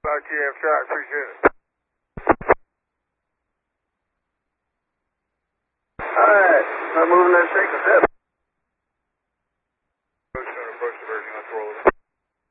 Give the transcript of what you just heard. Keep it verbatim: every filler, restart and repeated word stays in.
Back to you, Abstract. Appreciate it. All right. I'm moving that shaking step.